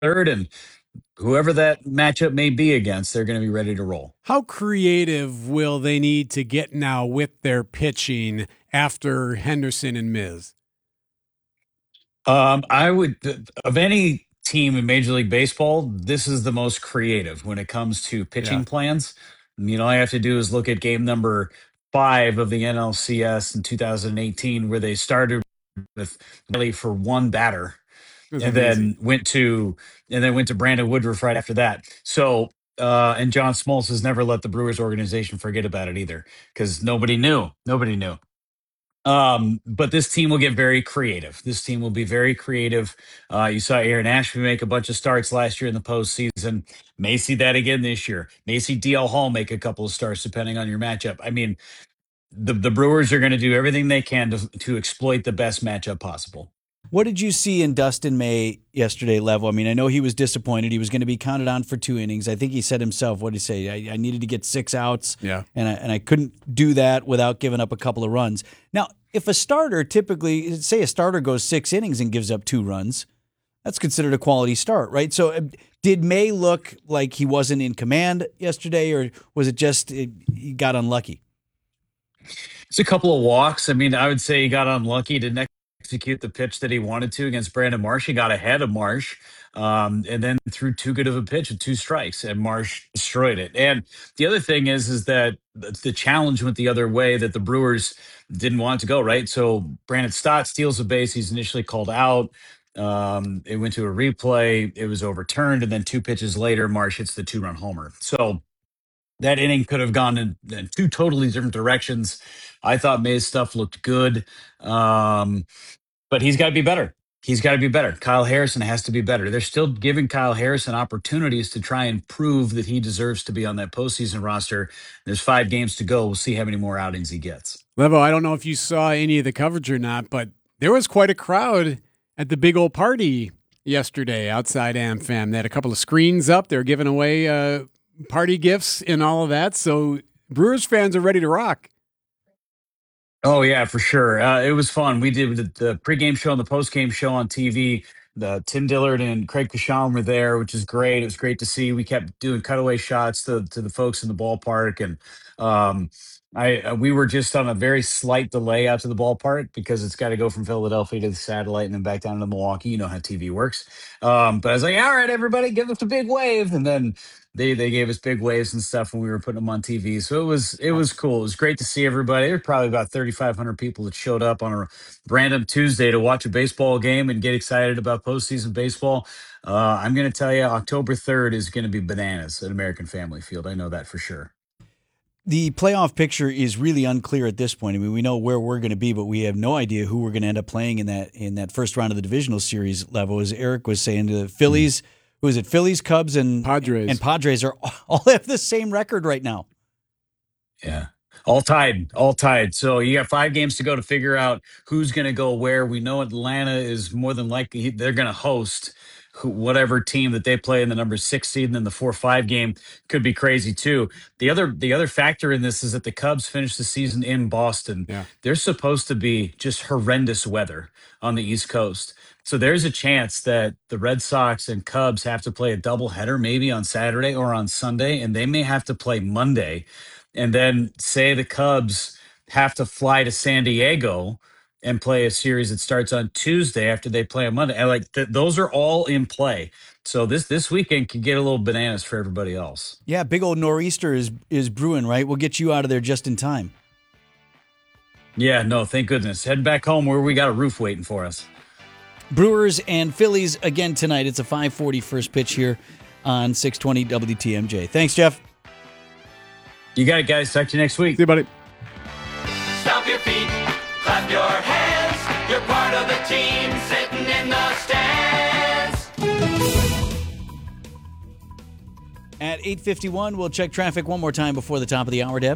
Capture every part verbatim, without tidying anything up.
third, and whoever that matchup may be against, they're going to be ready to roll. How creative will they need to get now with their pitching after Henderson and Miz? Um, I would, of any team in Major League Baseball, this is the most creative when it comes to Yeah. pitching plans. I mean, all I have to do is look at game number five of the N L C S in two thousand eighteen, where they started with really for one batter It was and amazing. then went to and then went to Brandon Woodruff right after that. So uh, and John Smoltz has never let the Brewers organization forget about it either, because nobody knew. Nobody knew. Um, but this team will get very creative. This team will be very creative. Uh, you saw Aaron Ashby make a bunch of starts last year in the postseason. May see that again this year. May see D L Hall make a couple of starts depending on your matchup. I mean, the the Brewers are going to do everything they can to to exploit the best matchup possible. What did you see in Dustin May yesterday, Level? I mean, I know he was disappointed. He was going to be counted on for two innings. I think he said himself, what did he say? I, I needed to get six outs, Yeah. and I, and I couldn't do that without giving up a couple of runs. Now, if a starter typically, say a starter goes six innings and gives up two runs, that's considered a quality start, right? So uh, did May look like he wasn't in command yesterday, or was it just it, he got unlucky? It's a couple of walks. I mean, I would say he got unlucky. Didn't execute the pitch that he wanted to against Brandon Marsh. He got ahead of Marsh, um, and then threw too good of a pitch with two strikes, and Marsh destroyed it. And the other thing is, is that the the challenge went the other way, that the Brewers didn't want it to go right. So Brandon Stott steals a base. He's initially called out. Um, it went to a replay. It was overturned, and then two pitches later, Marsh hits the two-run homer. So that inning could have gone in, in two totally different directions. I thought May's stuff looked good, um, but he's got to be better. He's got to be better. Kyle Harrison has to be better. They're still giving Kyle Harrison opportunities to try and prove that he deserves to be on that postseason roster. There's five games to go. We'll see how many more outings he gets. Levo, I don't know if you saw any of the coverage or not, but there was quite a crowd at the big old party yesterday outside AmFam. They had a couple of screens up. They were giving away uh, party gifts and all of that. So Brewers fans are ready to rock. Oh yeah, for sure. Uh, it was fun. We did the, the pregame show and the postgame show on T V. The Tim Dillard and Craig Kashan were there, which is great. It was great to see. We kept doing cutaway shots to to the folks in the ballpark, and um, I uh, we were just on a very slight delay out to the ballpark because it's got to go from Philadelphia to the satellite and then back down to Milwaukee. You know how T V works. Um, but I was like, all right, everybody, give us a big wave, and then they they gave us big waves and stuff when we were putting them on T V. So it was it was cool. It was great to see everybody. There were probably about thirty-five hundred people that showed up on a random Tuesday to watch a baseball game and get excited about postseason baseball. Uh, I'm going to tell you, October third is going to be bananas at American Family Field. I know that for sure. The playoff picture is really unclear at this point. I mean, we know where we're going to be, but we have no idea who we're going to end up playing in that in that first round of the divisional series level. As Eric was saying, the Phillies, who is it? Phillies, Cubs, and Padres. and Padres are all have the same record right now. Yeah. All tied, all tied. So you got five games to go to figure out who's going to go where. We know Atlanta is more than likely they're going to host who, whatever team that they play in the number six seed, and then the four five game could be crazy too. The other the other factor in this is that the Cubs finished the season in Boston. Yeah. There's supposed to be just horrendous weather on the East Coast. So there's a chance that the Red Sox and Cubs have to play a doubleheader maybe on Saturday or on Sunday, and they may have to play Monday. And then say the Cubs have to fly to San Diego and play a series that starts on Tuesday after they play on Monday. And like th- those are all in play. So this this weekend could get a little bananas for everybody else. Yeah, big old nor'easter is is brewing, right? We'll get you out of there just in time. Yeah, no, thank goodness. Head back home where we got a roof waiting for us. Brewers and Phillies again tonight. It's a five forty first pitch here on six twenty W T M J. Thanks, Jeff. You got it, guys. Talk to you next week. See you, buddy. Stomp your feet, clap your hands. You're part of the team sitting in the stands. At eight fifty-one, we'll check traffic one more time before the top of the hour, Deb.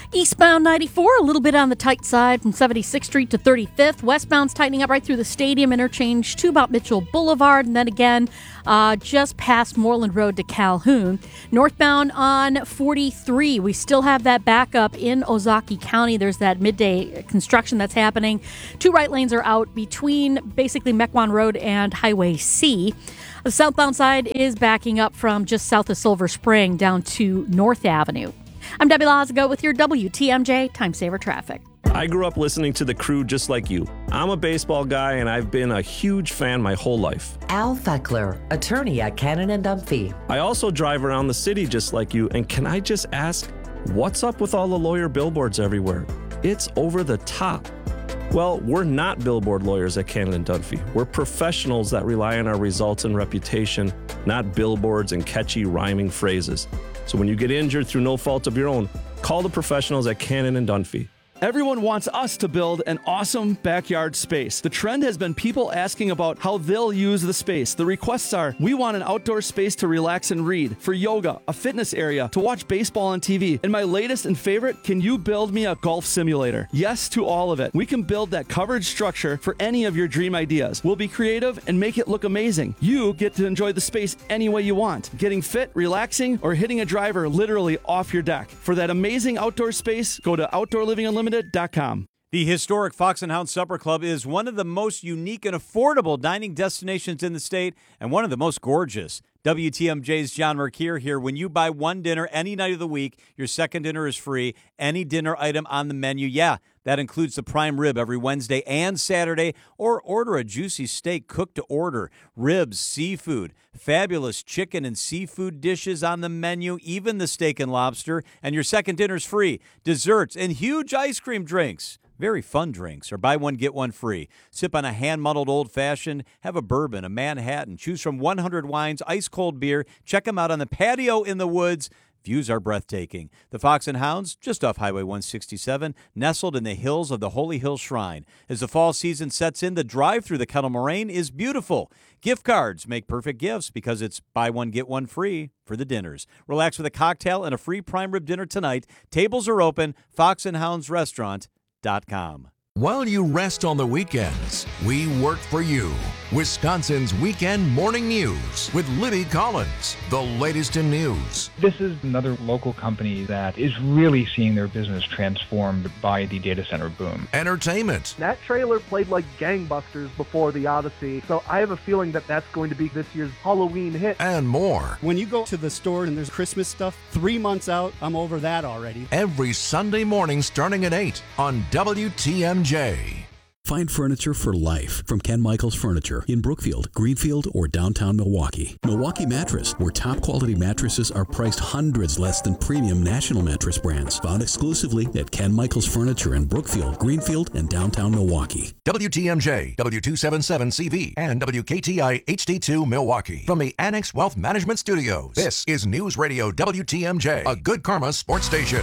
Eastbound ninety-four, a little bit on the tight side from seventy-sixth Street to thirty-fifth. Westbound's tightening up right through the Stadium interchange to about Mitchell Boulevard, and then again uh, just past Moreland Road to Calhoun. Northbound on forty-three, we still have that backup in Ozaukee County. There's that midday construction that's happening. Two right lanes are out between basically Mequon Road and Highway C. The southbound side is backing up from just south of Silver Spring down to North Avenue. I'm Debbie Lazago with your W T M J Time Saver Traffic. I grew up listening to The Crew just like you. I'm a baseball guy, and I've been a huge fan my whole life. Al Feckler, attorney at Cannon and Dunphy. I also drive around the city just like you, and can I just ask, what's up with all the lawyer billboards everywhere? It's over the top. Well, we're not billboard lawyers at Cannon and Dunphy. We're professionals that rely on our results and reputation, not billboards and catchy rhyming phrases. So when you get injured through no fault of your own, call the professionals at Cannon and Dunphy. Everyone wants us to build an awesome backyard space. The trend has been people asking about how they'll use the space. The requests are, we want an outdoor space to relax and read, for yoga, a fitness area, to watch baseball on T V. And my latest and favorite, can you build me a golf simulator? Yes to all of it. We can build that covered structure for any of your dream ideas. We'll be creative and make it look amazing. You get to enjoy the space any way you want, getting fit, relaxing, or hitting a driver literally off your deck. For that amazing outdoor space, go to outdoor living unlimited dot com. The historic Fox and Hound Supper Club is one of the most unique and affordable dining destinations in the state and one of the most gorgeous. W T M J's John Mercure here. When you buy one dinner any night of the week, your second dinner is free. Any dinner item on the menu, yeah, that includes the prime rib every Wednesday and Saturday, or order a juicy steak cooked to order, ribs, seafood, fabulous chicken and seafood dishes on the menu, even the steak and lobster, and your second dinner's free. Desserts and huge ice cream drinks. Very fun drinks, or buy one, get one free. Sip on a hand-muddled old-fashioned, have a bourbon, a Manhattan. Choose from one hundred wines, ice-cold beer. Check them out on the patio in the woods. Views are breathtaking. The Fox and Hounds, just off Highway one sixty-seven, nestled in the hills of the Holy Hill Shrine. As the fall season sets in, the drive through the Kettle Moraine is beautiful. Gift cards make perfect gifts because it's buy one, get one free for the dinners. Relax with a cocktail and a free prime rib dinner tonight. Tables are open. Fox and Hounds Restaurant. Dot com. While you rest on the weekends, we work for you. Wisconsin's Weekend Morning News with Libby Collins. The latest in news. This is another local company that is really seeing their business transformed by the data center boom. Entertainment. That trailer played like gangbusters before the Odyssey, so I have a feeling that that's going to be this year's Halloween hit. And more. When you go to the store and there's Christmas stuff, three months out, I'm over that already. Every Sunday morning starting at eight on W T M J. Find furniture for life from Ken Michaels Furniture in Brookfield, Greenfield, or downtown Milwaukee. Milwaukee Mattress, where top quality mattresses are priced hundreds less than premium national mattress brands. Found exclusively at Ken Michaels Furniture in Brookfield, Greenfield, and downtown Milwaukee. W T M J, W two seventy-seven C V, and W K T I H D two Milwaukee. From the Annex Wealth Management Studios, this is News Radio W T M J, a Good Karma sports station.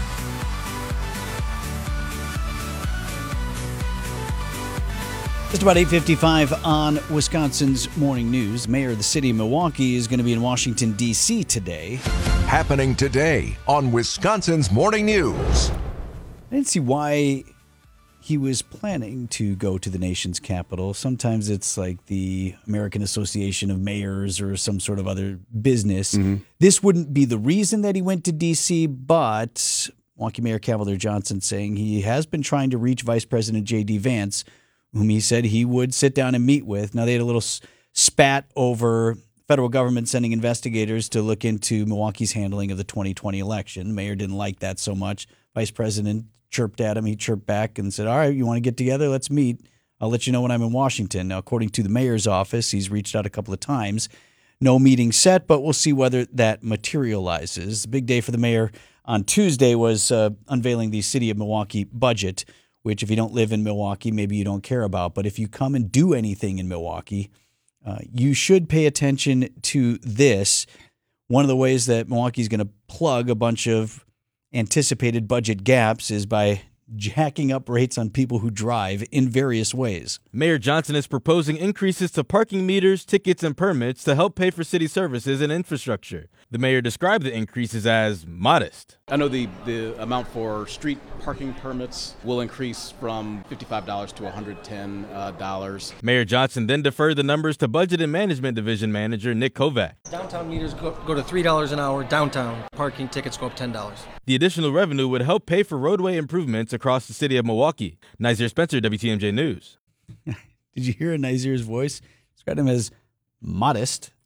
Just about eight fifty-five on Wisconsin's Morning News. Mayor of the city of Milwaukee is going to be in Washington, D C today. Happening today on Wisconsin's Morning News. I didn't see why he was planning to go to the nation's capital. Sometimes it's like the American Association of Mayors or some sort of other business. Mm-hmm. This wouldn't be the reason that he went to D C, but Milwaukee Mayor Cavalier Johnson saying he has been trying to reach Vice President J D Vance, whom he said he would sit down and meet with. Now, they had a little spat over federal government sending investigators to look into Milwaukee's handling of the twenty twenty election. The mayor didn't like that so much. Vice President chirped at him. He chirped back and said, all right, you want to get together? Let's meet. I'll let you know when I'm in Washington. Now, according to the mayor's office, he's reached out a couple of times. No meeting set, but we'll see whether that materializes. The big day for the mayor on Tuesday was uh, unveiling the City of Milwaukee budget, which if you don't live in Milwaukee, maybe you don't care about. But if you come and do anything in Milwaukee, uh, you should pay attention to this. One of the ways that Milwaukee is going to plug a bunch of anticipated budget gaps is by jacking up rates on people who drive in various ways. Mayor Johnson is proposing increases to parking meters, tickets, and permits to help pay for city services and infrastructure. The mayor described the increases as modest. I know the, the amount for street parking permits will increase from fifty-five dollars to one hundred ten dollars. Mayor Johnson then deferred the numbers to Budget and Management Division Manager Nick Kovac. Downtown meters go, go to three dollars an hour. Downtown parking tickets go up ten dollars. The additional revenue would help pay for roadway improvements across the city of Milwaukee. Nazir Spencer, W T M J News. Did you hear Nazir's voice? Described him as modest.